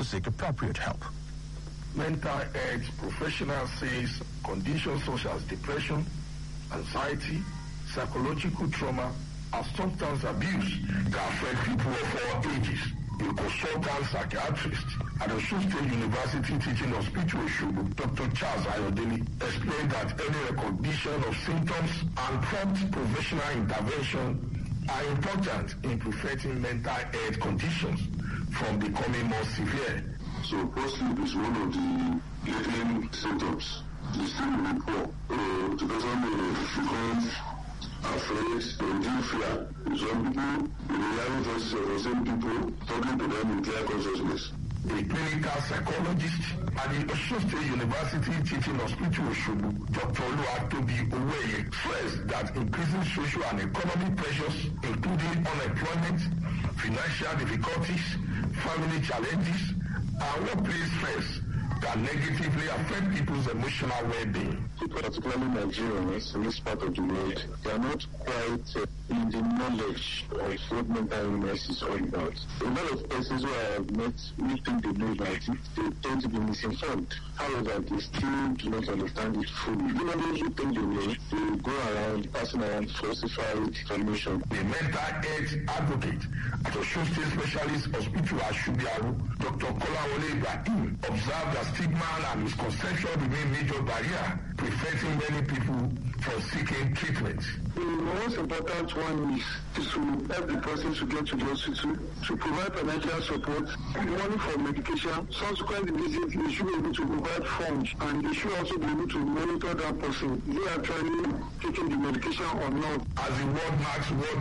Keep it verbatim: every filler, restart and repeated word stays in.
to seek appropriate help. Mental health professional says conditions such as depression, anxiety, psychological trauma, and substance abuse can affect people of all ages. A consultant psychiatrist at the Osun State University Teaching Hospital Osogbo, Doctor Charles Ayodele, explained that early recognition of symptoms and prompt professional intervention are important in preventing mental health conditions from becoming more severe. So post-sleep is one of the leading symptoms. The sleep will be poor. Uh, the person may become afraid, or do fear. Some people, in the reality voices of the same people, talking to them in clear consciousness. A clinical psychologist at the Osun State University Teaching Hospital Osogbo, Doctor Oluwatobi Oweye, stressed that increasing social and economic pressures, including unemployment, financial difficulties, family challenges, and workplace stress, can negatively affect people's emotional well-being. Particularly Nigerians in this part of the world, they are not quite uh, in the knowledge of what mental illness is all about. A lot of persons who I have met who think they know about it, they tend to be misinformed. However, they still do not understand it fully. Even those who think they know, they go around passing around falsified information. The mental health advocate at Osun State Specialist Hospital Ashubiaru, Doctor Kolawole Ibrahim, observed that stigma and misconception remain major barrier preventing many people from seeking treatment. The most important one is, is to help the person to get to the hospital, to provide financial support, money for medication. Subsequent visit, they should be able to provide funds, and they should also be able to monitor that person. They are actually taking the medication or not. As the world marks World